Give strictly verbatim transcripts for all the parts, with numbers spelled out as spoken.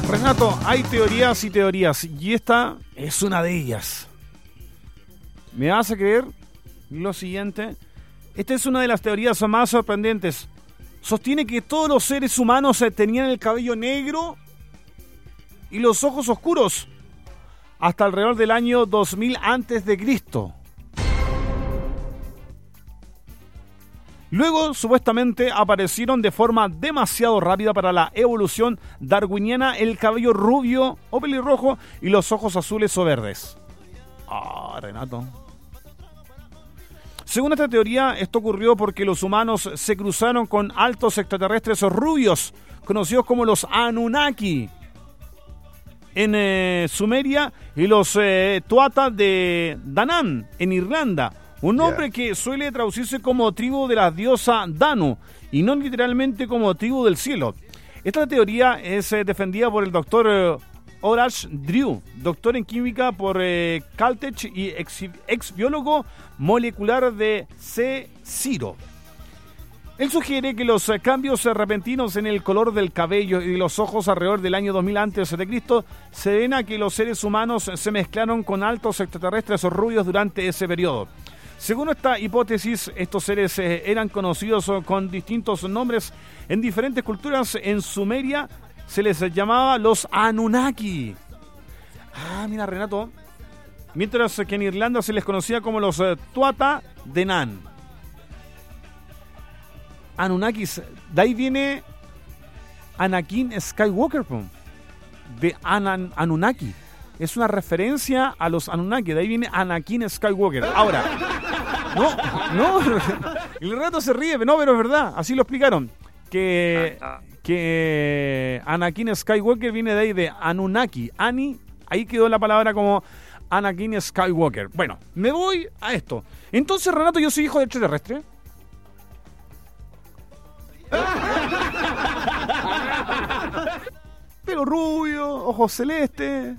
Renato, hay teorías y teorías, y esta es una de ellas. ¿Me vas a creer lo siguiente? Esta es una de las teorías más sorprendentes. Sostiene que todos los seres humanos tenían el cabello negro y los ojos oscuros hasta alrededor del año dos mil antes de Cristo. Luego, supuestamente, aparecieron de forma demasiado rápida para la evolución darwiniana el cabello rubio o pelirrojo y los ojos azules o verdes. Ah, Renato. Según esta teoría, esto ocurrió porque los humanos se cruzaron con altos extraterrestres rubios, conocidos como los Anunnaki, en eh, Sumeria, y los eh, Tuatha de Danann, en Irlanda. Un nombre yeah. que suele traducirse como tribu de la diosa Danu, y no literalmente como tribu del cielo. Esta teoría es eh, defendida por el doctor eh, Horace Drew, doctor en química por eh, Caltech y ex, ex biólogo molecular de C. Ciro. Él sugiere que los eh, cambios eh, repentinos en el color del cabello y de los ojos alrededor del año dos mil antes de Cristo se deben a que los seres humanos se mezclaron con altos extraterrestres rubios durante ese periodo. Según esta hipótesis, estos seres eh, eran conocidos con distintos nombres en diferentes culturas. En Sumeria se les llamaba los Anunnaki. Ah, mira, Renato. Mientras que en Irlanda se les conocía como los eh, Tuatha de Danann. Anunnakis, de ahí viene Anakin Skywalker, de Anan, Anunnaki. Es una referencia a los Anunnaki, de ahí viene Anakin Skywalker. Ahora, no, no, el rato se ríe, no, pero es verdad, así lo explicaron. Que, que Anakin Skywalker viene de ahí, de Anunnaki. Ani, ahí quedó la palabra como Anakin Skywalker. Bueno, me voy a esto. Entonces, Renato, yo soy hijo de extraterrestre. Pelo rubio, ojos celestes.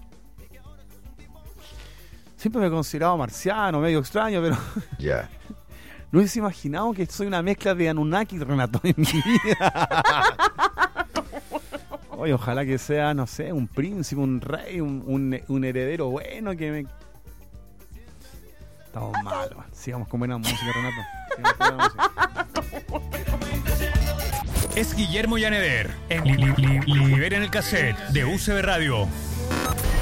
Siempre me he considerado marciano, medio extraño, pero ya. Yeah. No hubiese imaginado que soy una mezcla de Anunnaki, Renato, en mi vida. Oye, ojalá que sea, no sé, un príncipe, un rey, un, un, un heredero bueno que me... Estamos malos. Sigamos con buena música, Renato. Sigamos con buena música. Es Guillermo Yaneder en Li- Li- Li- Liberen el Cassette de U C B Radio.